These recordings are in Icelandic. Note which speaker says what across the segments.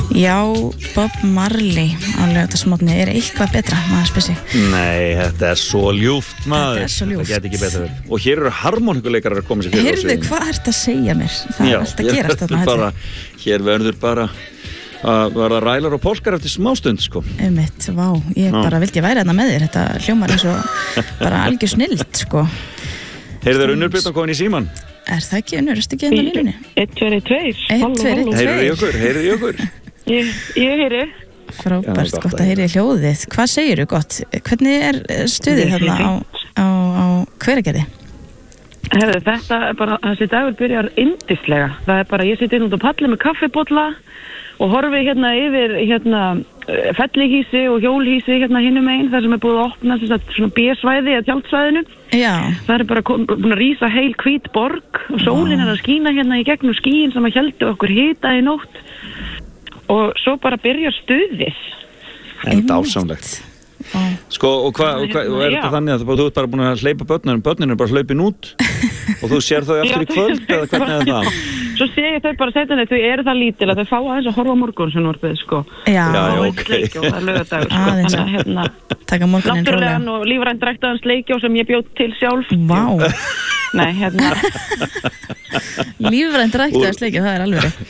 Speaker 1: Já, Bob Marley á laugardagsmorgni er eitthvað betra, maður spyr sig.
Speaker 2: Nei, þetta er svo ljúft, maður.
Speaker 1: Þetta er svo ljúft.
Speaker 2: Það geti ekki betra verið. Og hér eru harmonikuleikarar að koma sér fyrir á sviðinu.
Speaker 1: Heyrðu, hvað ert að segja mér? Það er alltaf að gerast þarna.
Speaker 2: Hér verður bara að verða rælar og polkar eftir smástund, sko.
Speaker 1: Einmitt, vá, ég bara vildi ég væri þarna með þér. Þetta hljómar eins og bara algjör snilld, sko.
Speaker 2: Heyrðu, er Unnur Birna komin í síman?
Speaker 1: Er það ekki Unnur? Erstu ekki inn á línunni?
Speaker 3: 1, 2, 2.
Speaker 1: 1, 2, 2.
Speaker 2: Heyrðu í okkur.
Speaker 3: Ég heyri.
Speaker 1: Frábært, gott að heyri hljóðið. Hvað segirðu gott? Hvernig er stuðið þarna á Hveragerði?
Speaker 3: Herðu, þetta er bara, þessi dagur byrjar yndislega. Það er bara, ég siti inn út á palli með kaffibolla og horfi hérna yfir fellihísi og hjólhísi hérna hinum megin, þar sem er búið að opna svona B-svæði eða tjaldsvæðinu.
Speaker 1: Já.
Speaker 3: Það er bara búin að rísa heil hvít borg og sólin er að skína hérna í gegnum skíin sem að héldu okkur hita í nótt. Og svo bara byrjar stuðið.
Speaker 2: En dásamlegt. Sko, og er þetta þannig að þú ert bara búin að hleypa börninu er bara hlaupin út og þú sér þau aftur í kvöld eða hvernig er það?
Speaker 3: Svo sé ég þau bara setja þau eru það lítil að þau fá aðeins að horfa á morgunsjónvarpið, sko.
Speaker 1: Já,
Speaker 2: ok.
Speaker 3: Sleikjó, það er laugardagur, sko.
Speaker 1: Aðeins að taka morguninn rólega.
Speaker 3: Náttúrulegan og lífrænt ræktaðan sleikjó sem ég bjóð til sjálf.
Speaker 1: Vá.
Speaker 3: Nei,
Speaker 1: Lífrænt ræktaðan sleikjó, það er alveg.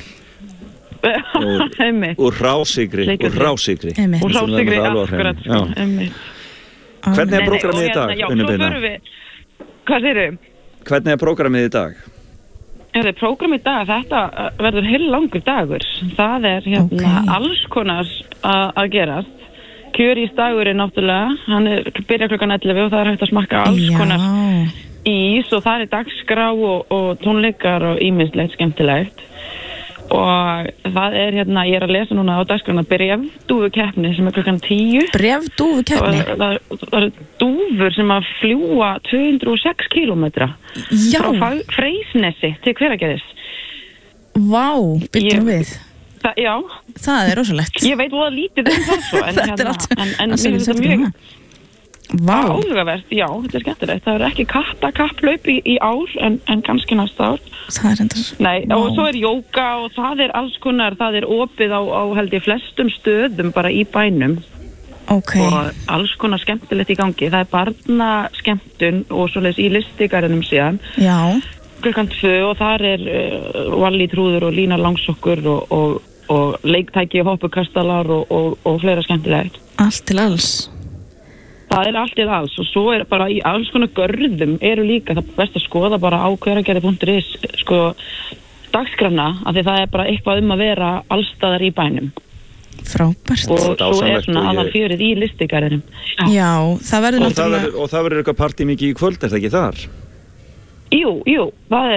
Speaker 2: Úr rásigri
Speaker 3: akkurat,
Speaker 2: Hvernig er prógramið í dag, Unnur Birna?
Speaker 3: Hvað segirðu?
Speaker 2: Hvernig er prógramið í dag?
Speaker 3: Prógramið í dag, þetta verður heillangur dagur. Það er alls konar að gerast. Kjörís-dagurinn náttúrulega, hann byrjar klukkan 11 og það er hægt að smakka alls konar ís og það er dagskrá og tónleikar og ýmislegt skemmtilegt. Og það er ég er að lesa núna á dagskrána bréfdúfukeppni sem er klukkan 10.
Speaker 1: Bréfdúfukeppni?
Speaker 3: Það eru dúfur sem að fljúa 206 kilometra frá Freysnesi til Hveragerðis.
Speaker 1: Vá, byrjum við.
Speaker 3: Já.
Speaker 1: Það er rosalegt.
Speaker 3: Ég veit voða lítið það svo, en mér finnst það mjög áhugavert, já, þetta er skemmtilegt. Það er ekki kapplaup í ár en kannski næsta ár.
Speaker 1: Það er endur.
Speaker 3: Nei, og svo er jóga og það er alls konar, það er opið á held ég flestum stöðum bara í bænum.
Speaker 1: Ok.
Speaker 3: Og alls konar skemmtilegt í gangi. Það er barnaskemmtun og svoleiðis í listigarðinum síðan.
Speaker 1: Já.
Speaker 3: Klukkan 2 og þar er Valli Trúður og Lína Langsokkur og leiktæki og hoppukastalar og fleira skemmtilegt.
Speaker 1: Allt til alls.
Speaker 3: Það er allt til alls og svo er bara í alls konar görðum eru líka, það er best að skoða bara á hveragerði.is dagskrána, af því það er bara eitthvað að vera allstaðar í bænum.
Speaker 1: Frábært.
Speaker 3: Og svo er svona aðalfjörið í listigarðinum.
Speaker 1: Já, það verður náttúrulega.
Speaker 2: Og það verður eitthvað partí mikið í kvöld, er það ekki þar?
Speaker 3: Jú, það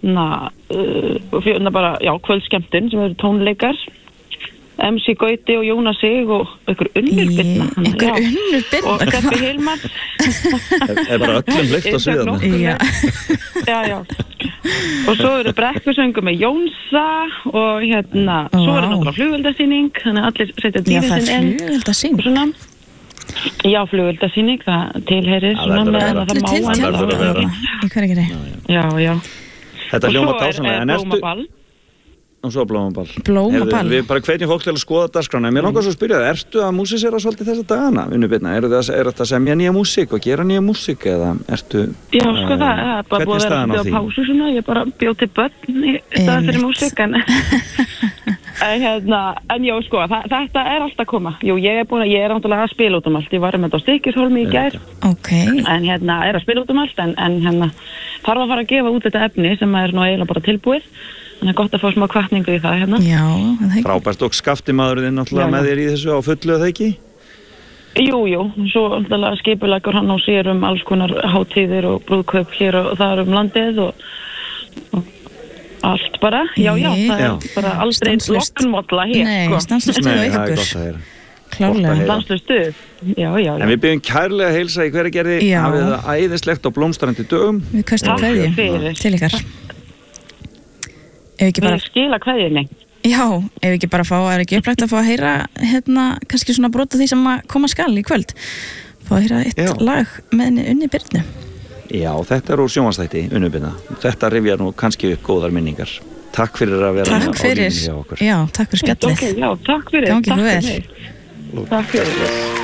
Speaker 3: er bara, kvöldskemmtun sem eru tónleikar. MC Gauti og Jónas Sig og einhver Unnur Birna. Og Steppi Hilmar.
Speaker 2: Er bara öllum hleypt á sviðinu.
Speaker 3: Já. Og svo eru brekkusöngur með Jónsa og svo er náttúrulega flugeldasýning, þannig að allir setja dýrin sinn inn.
Speaker 1: Já, það er flugeldasýning.
Speaker 3: Já, flugeldasýning, það tilheyrir svona með að það má
Speaker 1: Já.
Speaker 2: Þetta hljómar dásamlega, en
Speaker 3: blómaball.
Speaker 2: Og svo blómaball.
Speaker 1: Blómaball.
Speaker 2: Við bara hvetjum fólk til að skoða dagskrána. Mér langar svo að spyrja það, ertu að músísera svolítið þessa dagana, Unnur Birna? Er þetta að semja nýja músík og gera nýja músík eða ertu...
Speaker 3: Já, sko það er bara búið að vera á pásu svona, ég bara bjóð til börn í staðan fyrir músík, en já, sko, þetta er alltaf að koma. Jú, ég er náttúrulega að spila út um allt. Ég var með þetta á Stykkishólmi í gær.
Speaker 1: Ok.
Speaker 3: En er að spila út um allt, en þarf að fara að gefa út þetta efni sem er nú eiginlega bara tilbúið. Þannig að gott að fá smá hvatningu í það
Speaker 1: Já, það ekki.
Speaker 2: Frábært og Skaftimaðurinn náttúrulega með þér í þessu á fullu, eða ekki?
Speaker 3: Jú, svo skipuleggur hann á sér alls konar hátíðir og brúðkaup hér og þar landið og allt bara. Já, það er bara aldrei lokkanmólla hér.
Speaker 1: Nei, stanslaust stuð á ykkur. Klárlega.
Speaker 3: Stanslaust stuð, já.
Speaker 2: En við byggjum kærlega að heilsa í Hveragerði, hafið það æðislegt á blómstrandi dögum.
Speaker 1: Við köstum kveðju til ykkar.
Speaker 3: Við skila kveðjunni.
Speaker 1: Já, ef ekki bara er ekki upplægt að fá að heyra kannski svona brot af því sem að koma skal í kvöld. Fá að heyra eitt lag með Unni Birnu.
Speaker 2: Já, þetta er úr sjónvarpsþætti Unnur Birna. Þetta rifjar nú kannski upp góðar minningar. Takk fyrir að vera
Speaker 1: með á línunni hjá okkur. Já, takk fyrir spjallið.
Speaker 3: Já, takk fyrir.
Speaker 1: Gangi ykkur vel.
Speaker 3: Takk fyrir.